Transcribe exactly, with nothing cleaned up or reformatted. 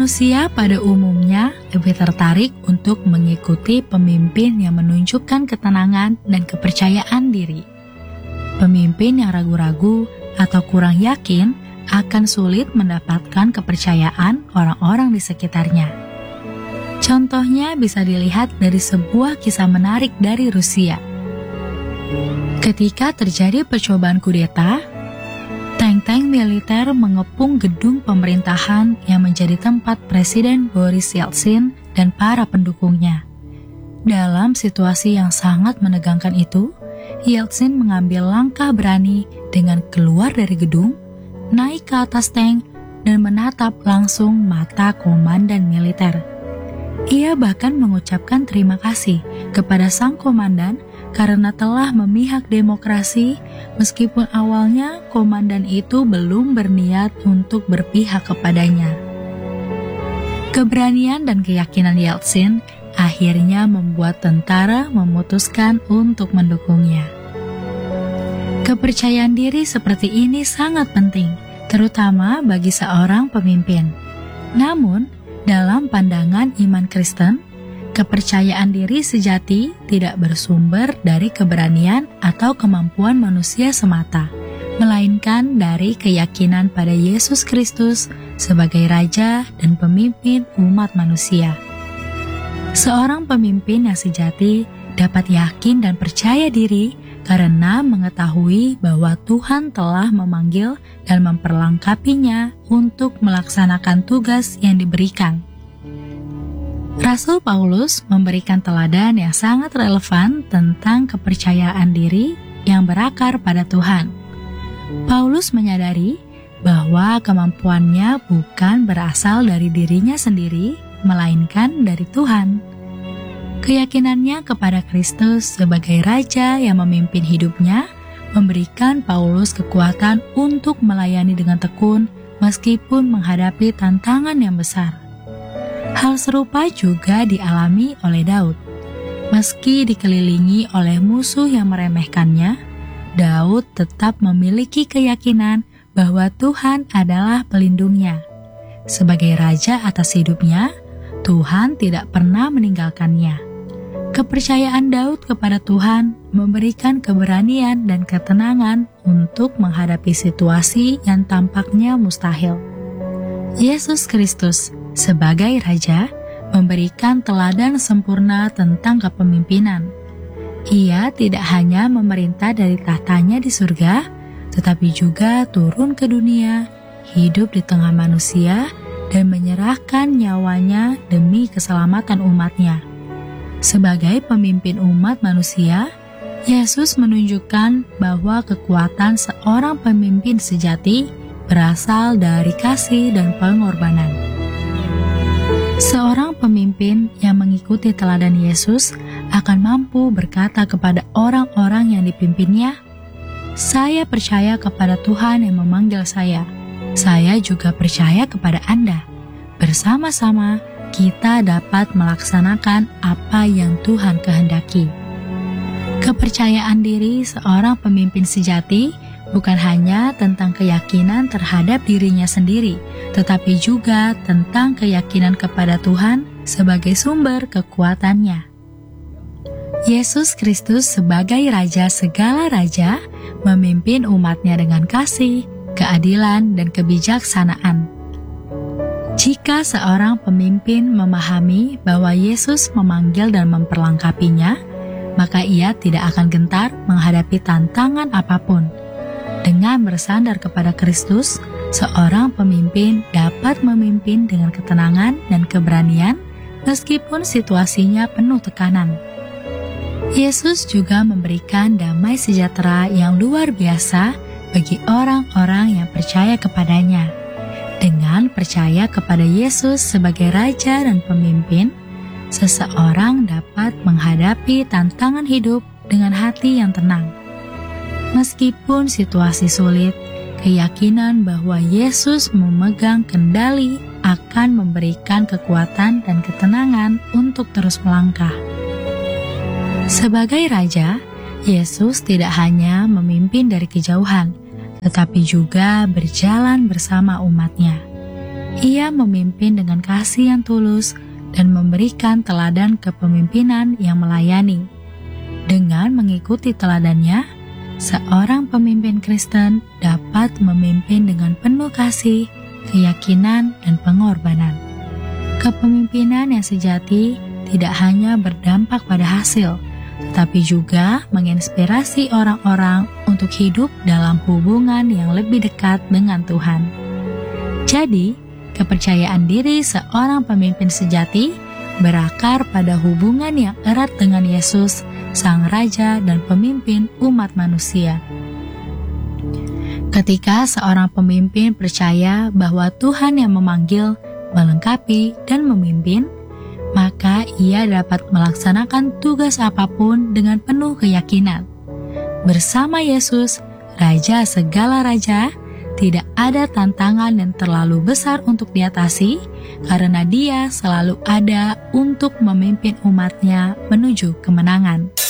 Manusia pada umumnya lebih tertarik untuk mengikuti pemimpin yang menunjukkan ketenangan dan kepercayaan diri. Pemimpin yang ragu-ragu atau kurang yakin akan sulit mendapatkan kepercayaan orang-orang di sekitarnya. Contohnya bisa dilihat dari sebuah kisah menarik dari Rusia. Ketika terjadi percobaan kudeta, tank-tank militer mengepung gedung pemerintahan yang menjadi tempat Presiden Boris Yeltsin dan para pendukungnya. Dalam situasi yang sangat menegangkan itu, Yeltsin mengambil langkah berani dengan keluar dari gedung, naik ke atas tank, dan menatap langsung mata komandan militer. Ia bahkan mengucapkan terima kasih kepada sang komandan karena telah memihak demokrasi, meskipun awalnya komandan itu belum berniat untuk berpihak kepadanya. Keberanian dan keyakinan Yeltsin akhirnya membuat tentara memutuskan untuk mendukungnya. Kepercayaan diri seperti ini sangat penting, terutama bagi seorang pemimpin. Namun, dalam pandangan iman Kristen, kepercayaan diri sejati tidak bersumber dari keberanian atau kemampuan manusia semata, melainkan dari keyakinan pada Yesus Kristus sebagai Raja dan pemimpin umat manusia. Seorang pemimpin yang sejati dapat yakin dan percaya diri karena mengetahui bahwa Tuhan telah memanggil dan memperlengkapinya untuk melaksanakan tugas yang diberikan. Rasul Paulus memberikan teladan yang sangat relevan tentang kepercayaan diri yang berakar pada Tuhan. Paulus menyadari bahwa kemampuannya bukan berasal dari dirinya sendiri, melainkan dari Tuhan. Keyakinannya kepada Kristus sebagai Raja yang memimpin hidupnya memberikan Paulus kekuatan untuk melayani dengan tekun meskipun menghadapi tantangan yang besar. Hal serupa juga dialami oleh Daud. Meski dikelilingi oleh musuh yang meremehkannya, Daud tetap memiliki keyakinan bahwa Tuhan adalah pelindungnya. Sebagai raja atas hidupnya, Tuhan tidak pernah meninggalkannya. Kepercayaan Daud kepada Tuhan memberikan keberanian dan ketenangan untuk menghadapi situasi yang tampaknya mustahil. Yesus Kristus sebagai Raja memberikan teladan sempurna tentang kepemimpinan. Ia tidak hanya memerintah dari tahtanya di surga, tetapi juga turun ke dunia, hidup di tengah manusia, dan menyerahkan nyawanya demi keselamatan umatnya. Sebagai pemimpin umat manusia, Yesus menunjukkan bahwa kekuatan seorang pemimpin sejati berasal dari kasih dan pengorbanan. Seorang pemimpin yang mengikuti teladan Yesus akan mampu berkata kepada orang-orang yang dipimpinnya, "Saya percaya kepada Tuhan yang memanggil saya. Saya juga percaya kepada Anda. Bersama-sama kita dapat melaksanakan apa yang Tuhan kehendaki." Kepercayaan diri seorang pemimpin sejati bukan hanya tentang keyakinan terhadap dirinya sendiri, tetapi juga tentang keyakinan kepada Tuhan sebagai sumber kekuatannya. Yesus Kristus sebagai Raja segala raja memimpin umatnya dengan kasih, keadilan, dan kebijaksanaan. Jika seorang pemimpin memahami bahwa Yesus memanggil dan memperlengkapinya, maka ia tidak akan gentar menghadapi tantangan apapun. Dengan bersandar kepada Kristus, seorang pemimpin dapat memimpin dengan ketenangan dan keberanian meskipun situasinya penuh tekanan. Yesus juga memberikan damai sejahtera yang luar biasa bagi orang-orang yang percaya kepadanya. Dengan percaya kepada Yesus sebagai Raja dan Pemimpin, seseorang dapat menghadapi tantangan hidup dengan hati yang tenang. Meskipun situasi sulit, keyakinan bahwa Yesus memegang kendali akan memberikan kekuatan dan ketenangan untuk terus melangkah. Sebagai Raja, Yesus tidak hanya memimpin dari kejauhan, tetapi juga berjalan bersama umatnya. Ia memimpin dengan kasih yang tulus dan memberikan teladan kepemimpinan yang melayani. Dengan mengikuti teladannya, seorang pemimpin Kristen dapat memimpin dengan penuh kasih, keyakinan, dan pengorbanan. Kepemimpinan yang sejati tidak hanya berdampak pada hasil, tetapi juga menginspirasi orang-orang untuk hidup dalam hubungan yang lebih dekat dengan Tuhan. Jadi, kepercayaan diri seorang pemimpin sejati berakar pada hubungan yang erat dengan Yesus, Sang Raja dan pemimpin umat manusia. Ketika seorang pemimpin percaya bahwa Tuhan yang memanggil, melengkapi, dan memimpin, maka ia dapat melaksanakan tugas apapun dengan penuh keyakinan. Bersama Yesus, Raja segala raja, tidak ada tantangan yang terlalu besar untuk diatasi, karena Dia selalu ada untuk memimpin umatnya menuju kemenangan.